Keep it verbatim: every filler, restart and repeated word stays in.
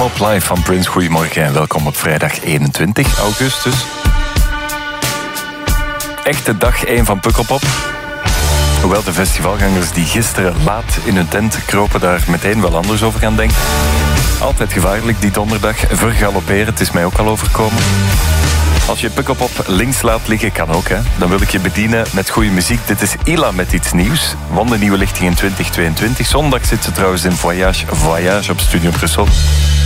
Hope live van Prince. Goedemorgen en welkom op vrijdag eenentwintig augustus. Echte dag één van Pukkelpop. Hoewel de festivalgangers die gisteren laat in hun tent kropen daar meteen wel anders over gaan denken. Altijd gevaarlijk die donderdag. Vergalopperen, het is mij ook al overkomen. Als je Pukkelpop links laat liggen, kan ook, hè. Dan wil ik je bedienen met goede muziek. Dit is Ila met iets nieuws. Won de nieuwe lichting in twintig tweeëntwintig. Zondag zit ze trouwens in Voyage Voyage op Studio Brussel.